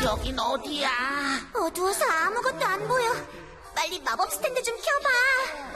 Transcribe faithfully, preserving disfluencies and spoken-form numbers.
저긴 어디야? 어두워서 아무것도 안 보여. 빨리 마법 스탠드 좀 켜봐.